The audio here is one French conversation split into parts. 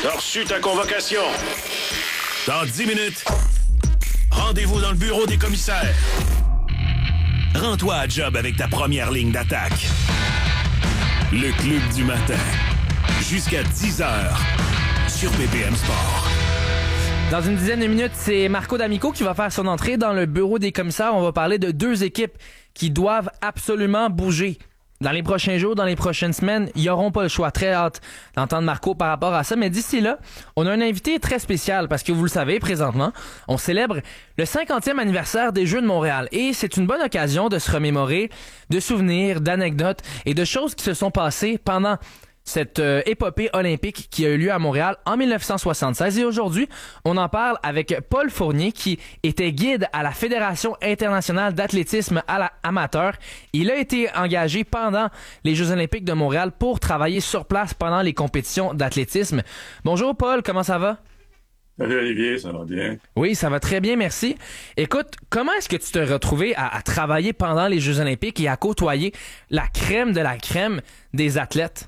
T'as reçu ta convocation. Dans 10 minutes, rendez-vous dans le bureau des commissaires. Rends-toi à job avec ta première ligne d'attaque. Le Club du matin. Jusqu'à 10h sur BPM Sport. Dans une dizaine de minutes, c'est Marco D'Amico qui va faire son entrée dans le bureau des commissaires. On va parler de deux équipes qui doivent absolument bouger. Dans les prochains jours, dans les prochaines semaines, ils n'auront pas le choix. Très hâte d'entendre Marco par rapport à ça. Mais d'ici là, on a un invité très spécial parce que vous le savez, présentement, on célèbre le 50e anniversaire des Jeux de Montréal. Et c'est une bonne occasion de se remémorer de souvenirs, d'anecdotes et de choses qui se sont passées pendant cette épopée olympique qui a eu lieu à Montréal en 1976. Et aujourd'hui, on en parle avec Paul Fournier, qui était guide à la Fédération internationale d'athlétisme amateur. Il a été engagé pendant les Jeux olympiques de Montréal pour travailler sur place pendant les compétitions d'athlétisme. Bonjour Paul, comment ça va? Salut Olivier, ça va bien? Oui, ça va très bien, merci. Écoute, comment est-ce que tu t'es retrouvé à travailler pendant les Jeux olympiques et à côtoyer la crème de la crème des athlètes?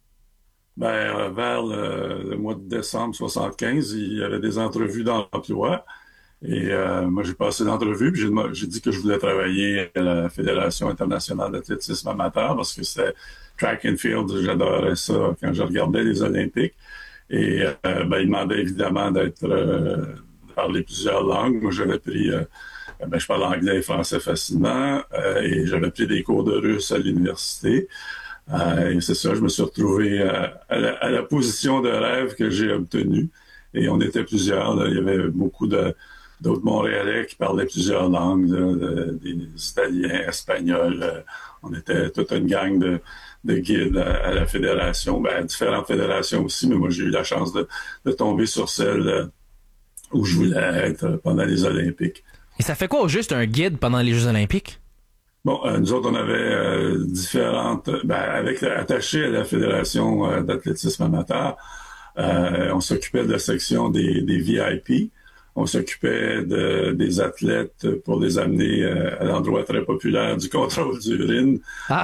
Vers le mois de décembre 75, il y avait des entrevues d'emploi. Et moi, j'ai passé l'entrevue, puis j'ai dit que je voulais travailler à la Fédération internationale d'athlétisme amateur parce que c'était track and field, j'adorais ça quand je regardais les Olympiques. Et il demandait évidemment de parler plusieurs langues. Moi, j'avais pris... je parle anglais et français facilement et j'avais pris des cours de russe à l'université. Et c'est ça, je me suis retrouvé à la position de rêve que j'ai obtenue. Et on était plusieurs. Là. Il y avait beaucoup d'autres Montréalais qui parlaient plusieurs langues, des Italiens, Espagnols. On était toute une gang de guides à la fédération, à différentes fédérations aussi. Mais moi, j'ai eu la chance de tomber sur celle où je voulais être pendant les Olympiques. Et ça fait quoi au juste un guide pendant les Jeux olympiques? Bon, nous autres, on avait différentes... attachés à la Fédération d'athlétisme amateur, on s'occupait de la section des VIP. On s'occupait des athlètes pour les amener à l'endroit très populaire du contrôle d'urine.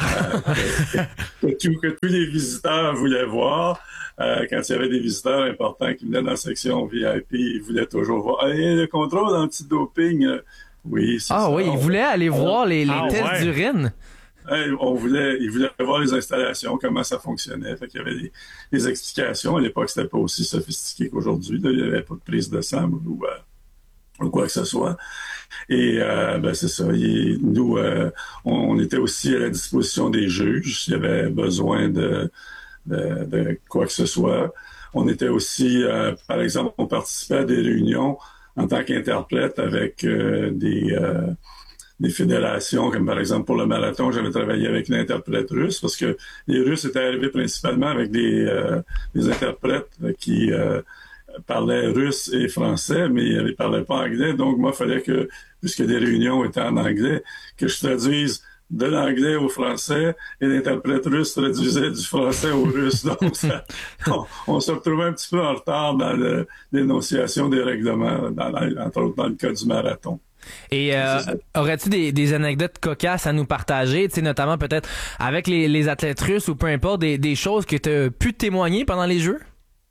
Que tous les visiteurs voulaient voir. Quand il y avait des visiteurs importants qui venaient dans la section VIP, ils voulaient toujours voir. Hey, le contrôle anti-doping... Oui, c'est ça. Oui, ils voulaient aller voir les tests d'urine. Ils voulaient voir les installations, comment ça fonctionnait. Fait qu'il y avait des explications. À l'époque, c'était pas aussi sophistiqué qu'aujourd'hui. Là. Il n'y avait pas de prise de sang ou quoi que ce soit. Et c'est ça. Nous, on était aussi à la disposition des juges s'il y avait besoin de quoi que ce soit. On était aussi, par exemple, on participait à des réunions en tant qu'interprète avec des fédérations, comme par exemple pour le marathon, j'avais travaillé avec une interprète russe parce que les Russes étaient arrivés principalement avec des interprètes qui parlaient russe et français, mais ils ne parlaient pas anglais. Donc, moi, il fallait que, puisque les réunions étaient en anglais, que je traduise de l'anglais au français et l'interprète russe traduisait du français au russe. Donc, on se retrouvait un petit peu en retard dans l'énonciation des règlements, entre autres dans le cas du marathon. Et aurais-tu des anecdotes cocasses à nous partager, tu sais, notamment peut-être avec les athlètes russes ou peu importe, des choses que tu as pu témoigner pendant les Jeux?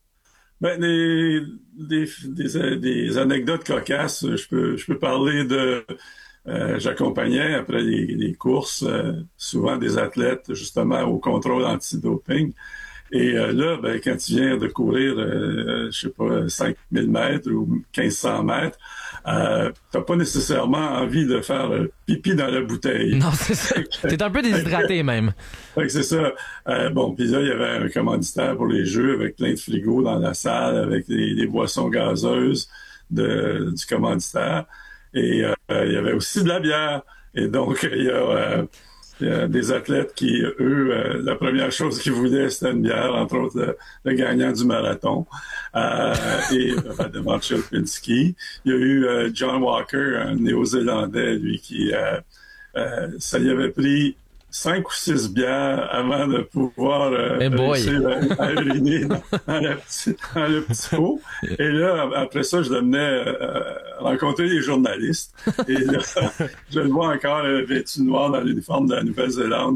Des anecdotes cocasses, je peux parler de... j'accompagnais après les courses souvent des athlètes justement au contrôle antidoping. Et là, quand tu viens de courir, 5000 mètres ou 1500 mètres, t'as pas nécessairement envie de faire pipi dans la bouteille. Non, c'est ça. T'es un peu déshydraté même. Fait que c'est ça. Puis là, il y avait un commanditaire pour les Jeux avec plein de frigos dans la salle, avec des boissons gazeuses du commanditaire. Et il y avait aussi de la bière. Et donc, il y a des athlètes qui, eux, la première chose qu'ils voulaient, c'était une bière, entre autres le gagnant du marathon, et de Marshall Pinsky. Il y a eu John Walker, un Néo-Zélandais, lui, qui ça y avait pris 5 ou 6 bières avant de pouvoir réussir à uriner dans le petit pot. Et là, après ça, je devenais rencontrer les journalistes. Et là, je le vois encore vêtu noir dans l'uniforme de la Nouvelle-Zélande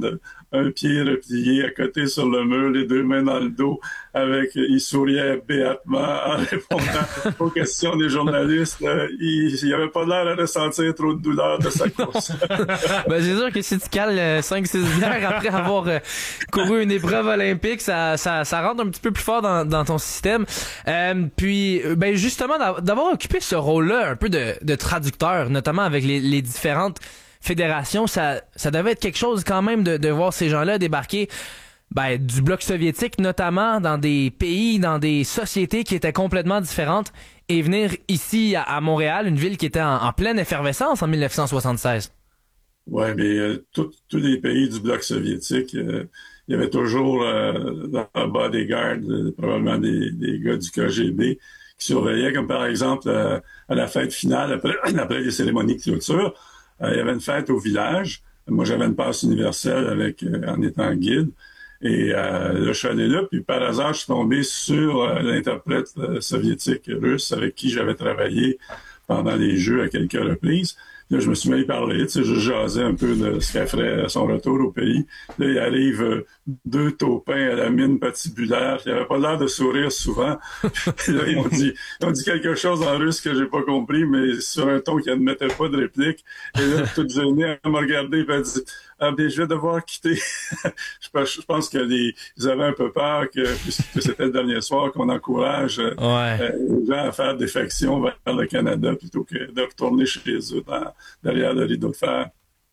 un pied replié à côté sur le mur, les deux mains dans le dos, il souriait béatement en répondant aux questions des journalistes. Il avait pas l'air de ressentir trop de douleur de sa course. Ben, c'est sûr que si tu cales 5-6 bières après avoir couru une épreuve olympique, ça rentre un petit peu plus fort dans ton système. Puis, ben, justement, d'avoir occupé ce rôle-là, un peu de traducteur, notamment avec les différentes fédérations, ça devait être quelque chose quand même de voir ces gens-là débarquer du bloc soviétique, notamment dans des pays, dans des sociétés qui étaient complètement différentes, et venir ici à Montréal, une ville qui était en pleine effervescence en 1976. Oui, mais tous les pays du bloc soviétique, il y avait toujours dans le bodyguard, probablement des gars du KGB qui surveillaient, comme par exemple à la fête finale, après les cérémonies de clôture, il y avait une fête au village. Moi, j'avais une passe universelle en étant guide. Et là, je suis allé là, puis par hasard, je suis tombé sur l'interprète soviétique russe avec qui j'avais travaillé pendant les Jeux à quelques reprises. Là, je me suis mis à y parler, tu sais, je jasais un peu de ce qu'elle ferait à son retour au pays. Là, il arrive 2 taupins à la mine patibulaire, qui n'avaient pas l'air de sourire souvent. Là, ils ont dit quelque chose en russe que j'ai pas compris, mais sur un ton qui n'admettait pas de réplique. Et là, toute gênée, elle m'a regardé et elle dit « Ah, bien, je vais devoir quitter. » Je pense qu'ils avaient un peu peur puisque c'était le dernier soir, qu'on encourage les gens à faire défection vers le Canada plutôt que de retourner chez eux derrière le rideau de fer.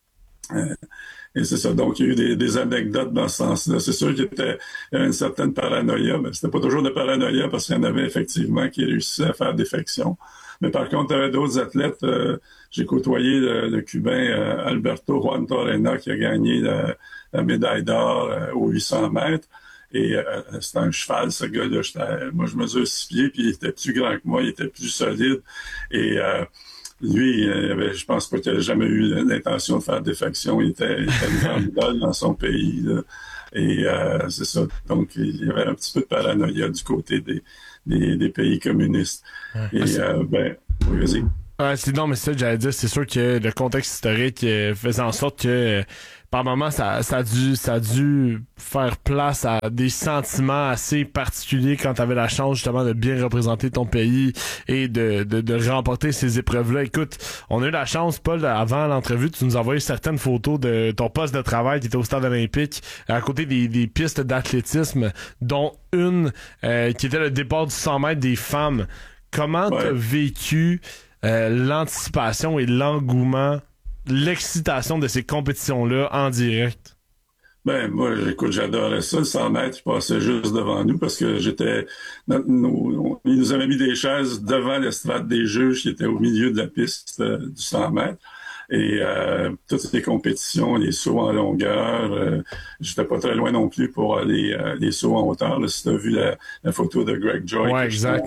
Et c'est ça. Donc, il y a eu des anecdotes dans ce sens-là. C'est sûr qu'il y avait une certaine paranoïa, mais c'était pas toujours de paranoïa parce qu'il y en avait effectivement qui réussissaient à faire défection. Mais par contre, il y avait d'autres athlètes. J'ai côtoyé le Cubain Alberto Juan Torrena qui a gagné la médaille d'or aux 800 mètres. Et c'était un cheval, ce gars-là. Moi, je mesure 6 pieds, puis il était plus grand que moi, il était plus solide. Et lui, je pense pas qu'il avait jamais eu l'intention de faire défection. Il était une grande idole dans son pays, là. Et c'est ça. Donc, il y avait un petit peu de paranoïa du côté des pays communistes. Et oui, vas-y. Non, mais c'est ça que j'allais dire. C'est sûr que le contexte historique faisait en sorte que par moments, ça a dû faire place à des sentiments assez particuliers quand t'avais la chance justement de bien représenter ton pays et de remporter ces épreuves-là. Écoute, on a eu la chance, Paul, avant l'entrevue, tu nous as envoyé certaines photos de ton poste de travail qui était au stade olympique, à côté des pistes d'athlétisme, dont une qui était le départ du 100 mètres des femmes. Comment t'as vécu l'anticipation et l'engouement, l'excitation de ces compétitions-là en direct? Ben, moi, écoute, j'adorais ça. Le 100 mètres, je passais juste devant nous parce que ils nous avaient mis des chaises devant l'estrade des juges qui était au milieu de la piste du 100 mètres. Et toutes les compétitions, les sauts en longueur, j'étais pas très loin non plus pour aller les sauts en hauteur. Là, si tu as vu la photo de Greg Joy. Ouais, exact.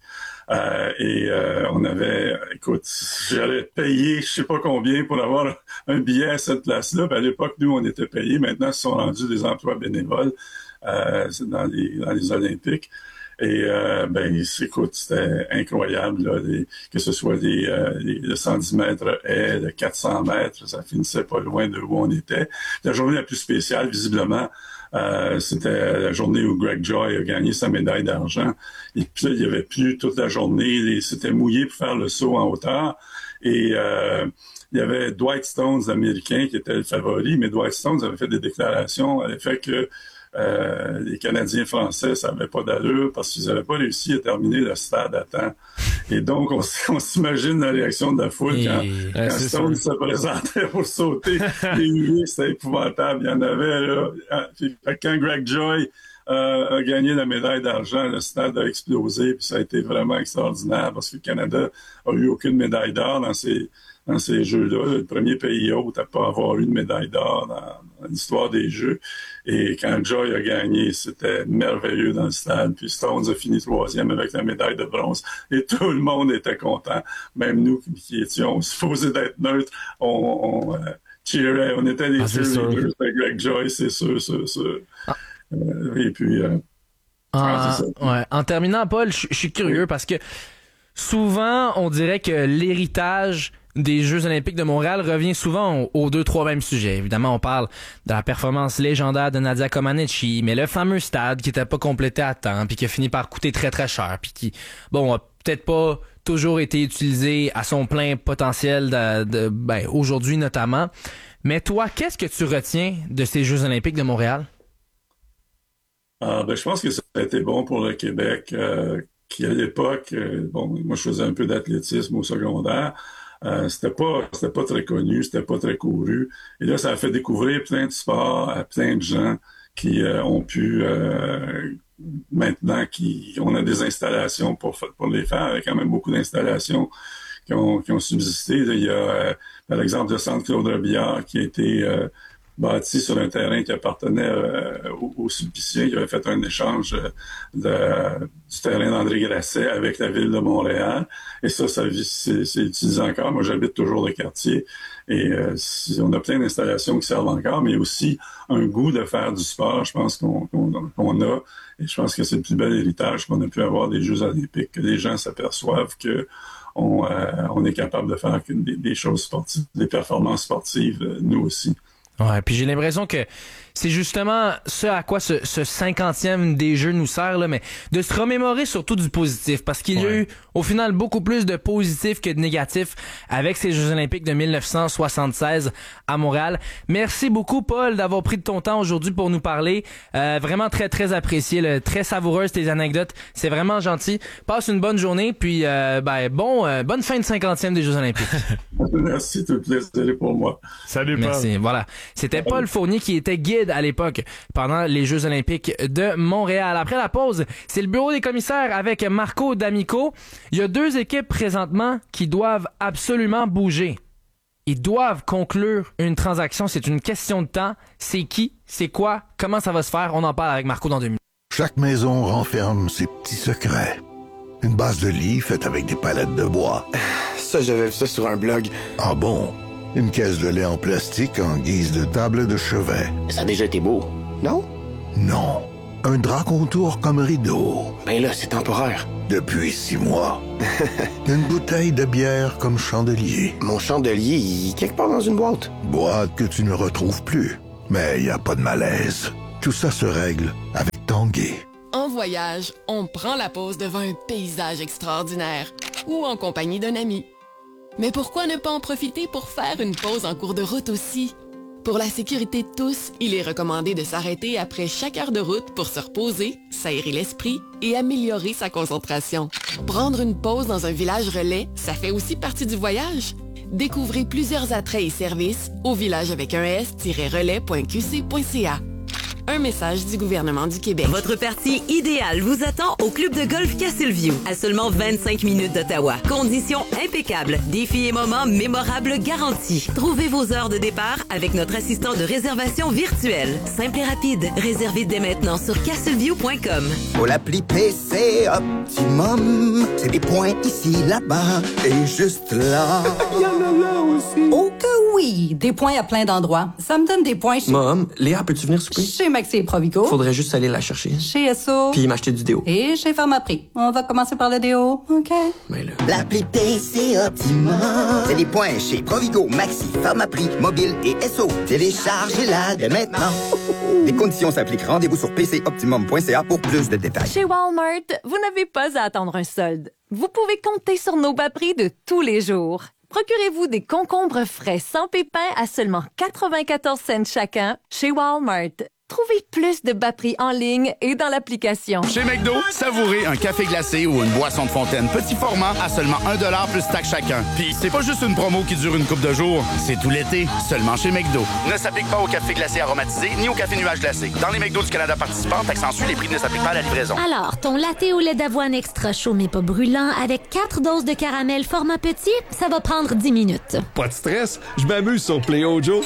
On avait, écoute, j'allais payer je sais pas combien pour avoir un billet à cette place-là. Puis à l'époque, nous, on était payés. Maintenant, ils sont rendus des emplois bénévoles dans les Olympiques. Et écoute, c'était incroyable, là, que ce soit le 110 mètres haies, le 400 mètres, ça finissait pas loin de où on était. La journée la plus spéciale, visiblement, c'était la journée où Greg Joy a gagné sa médaille d'argent. Et puis là, il y avait plu toute la journée. C'était mouillé pour faire le saut en hauteur. Et il y avait Dwight Stones, l'Américain, qui était le favori. Mais Dwight Stones avait fait des déclarations à l'effet que les Canadiens français, ça n'avait pas d'allure parce qu'ils n'avaient pas réussi à terminer le stade à temps. Et donc, on s'imagine la réaction de la foule quand Stone se présentait pour sauter. Les huées, c'était épouvantable. Il y en avait, là. Puis, quand Greg Joy a gagné la médaille d'argent, le stade a explosé, puis ça a été vraiment extraordinaire parce que le Canada a eu aucune médaille d'or dans ces Jeux-là. Le premier pays hôte à pas avoir eu de médaille d'or dans l'histoire des Jeux. Et quand Joy a gagné, c'était merveilleux dans le stade. Puis Stones a fini 3e avec la médaille de bronze. Et tout le monde était content. Même nous qui étions supposés d'être neutres, on cheerait. On était les cheerleaders de Greg Joy, c'est sûr. Et puis... c'est ça. Ouais. En terminant, Paul, je suis curieux parce que souvent, on dirait que l'héritage des Jeux olympiques de Montréal revient souvent aux 2-3 mêmes sujets. Évidemment, on parle de la performance légendaire de Nadia Comaneci, mais le fameux stade qui était pas complété à temps, puis qui a fini par coûter très très cher, puis qui, bon, a peut-être pas toujours été utilisé à son plein potentiel aujourd'hui notamment. Mais toi, qu'est-ce que tu retiens de ces Jeux olympiques de Montréal? Je pense que ça a été bon pour le Québec, qui à l'époque, moi je faisais un peu d'athlétisme au secondaire. C'était pas très connu, c'était pas très couru. Et là, ça a fait découvrir plein de sports à plein de gens qui ont pu maintenant on a des installations pour les faire, avec quand même beaucoup d'installations qui ont subsisté. Là, il y a par exemple le centre Claude Robillard qui a été bâti sur un terrain qui appartenait aux Sulpiciens. Il avait fait un échange du terrain d'André Grasset avec la ville de Montréal. Et ça c'est utilisé encore. Moi, j'habite toujours le quartier. Et on a plein d'installations qui servent encore, mais aussi un goût de faire du sport, je pense qu'on a. Et je pense que c'est le plus bel héritage qu'on a pu avoir des Jeux olympiques, que les gens s'aperçoivent que on est capable de faire des choses sportives, des performances sportives, nous aussi. Ouais, puis j'ai l'impression que c'est justement ce à quoi ce 50e des Jeux nous sert, là, mais de se remémorer surtout du positif, parce qu'il y a eu au final beaucoup plus de positifs que de négatifs avec ces Jeux olympiques de 1976 à Montréal. Merci beaucoup, Paul, d'avoir pris de ton temps aujourd'hui pour nous parler. Vraiment très, très apprécié, très savoureuse tes anecdotes. C'est vraiment gentil. Passe une bonne journée, puis bonne fin de 50e des Jeux olympiques. Merci, tout le plaisir pour moi. Salut, Paul. Merci, voilà. C'était Paul Fournier qui était guide à l'époque pendant les Jeux olympiques de Montréal. Après la pause, c'est le bureau des commissaires avec Marco D'Amico. Il y a 2 équipes présentement qui doivent absolument bouger. Ils doivent conclure une transaction. C'est une question de temps. C'est qui? C'est quoi? Comment ça va se faire? On en parle avec Marco dans 2 minutes. Chaque maison renferme ses petits secrets. Une base de lit faite avec des palettes de bois. Ça, j'avais vu ça sur un blog. Ah bon? Une caisse de lait en plastique en guise de table de chevet. Ça a déjà été beau, non? Non. Un drap contour comme rideau. Ben là, c'est temporaire. Depuis 6 mois. Une bouteille de bière comme chandelier. Mon chandelier, il est quelque part dans une boîte. Boîte que tu ne retrouves plus. Mais y a pas de malaise. Tout ça se règle avec Tanguay. En voyage, on prend la pause devant un paysage extraordinaire ou en compagnie d'un ami. Mais pourquoi ne pas en profiter pour faire une pause en cours de route aussi? Pour la sécurité de tous, il est recommandé de s'arrêter après chaque heure de route pour se reposer, s'aérer l'esprit et améliorer sa concentration. Prendre une pause dans un village relais, ça fait aussi partie du voyage. Découvrez plusieurs attraits et services au village avec un s-relais.qc.ca. Un message du gouvernement du Québec. Votre partie idéale vous attend au club de golf Castleview, à seulement 25 minutes d'Ottawa. Conditions impeccables, défis et moments mémorables garantis. Trouvez vos heures de départ avec notre assistant de réservation virtuelle. Simple et rapide. Réservez dès maintenant sur castleview.com. Pour l'appli PC Optimum, c'est des points ici, là-bas et juste là. Il y en a là aussi. Oh que oui! Des points à plein d'endroits. Ça me donne des points chez... Mom, Léa, peux-tu venir souper? Chez Maxi et Provigo. Faudrait juste aller la chercher. Chez Esso. Puis m'acheter du déo. Et chez Pharmaprix. On va commencer par le déo, OK? Mais là... L'appli PC Optimum, c'est des points chez Provigo, Maxi, Pharmaprix, Mobile et Esso. Téléchargez-la dès maintenant. Les conditions s'appliquent. Rendez-vous sur pcoptimum.ca pour plus de détails. Chez Walmart, vous n'avez pas à attendre un solde. Vous pouvez compter sur nos bas prix de tous les jours. Procurez-vous des concombres frais sans pépins à seulement 94 cents chacun chez Walmart. Trouvez plus de bas prix en ligne et dans l'application. Chez McDo, savourez un café glacé ou une boisson de fontaine petit format à seulement 1$ plus taxe chacun. Puis c'est pas juste une promo qui dure une couple de jours, c'est tout l'été, seulement chez McDo. Ne s'applique pas au café glacé aromatisé ni au café nuage glacé. Dans les McDo du Canada participants, taxe en les prix ne s'appliquent pas à la livraison. Alors, ton latte au lait d'avoine extra chaud mais pas brûlant avec 4 doses de caramel format petit, ça va prendre 10 minutes. Pas de stress, je m'amuse sur Play Ojo.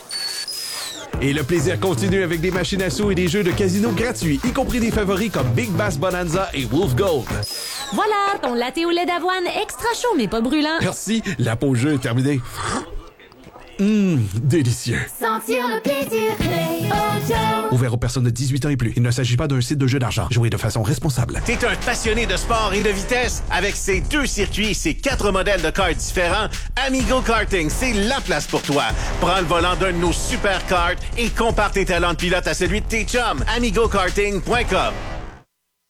Et le plaisir continue avec des machines à sous et des jeux de casino gratuits, y compris des favoris comme Big Bass Bonanza et Wolf Gold. Voilà, ton latte au lait d'avoine extra chaud mais pas brûlant. Merci, la pause jeu est terminée. Délicieux. Sentir le plaisir, Play-O-Joe. Ouvert aux personnes de 18 ans et plus. Il ne s'agit pas d'un site de jeu d'argent. Jouez de façon responsable. T'es un passionné de sport et de vitesse? Avec ses 2 circuits et ses 4 modèles de karts différents, Amigo Karting, c'est la place pour toi. Prends le volant d'un de nos super karts et compare tes talents de pilote à celui de tes chums. AmigoKarting.com.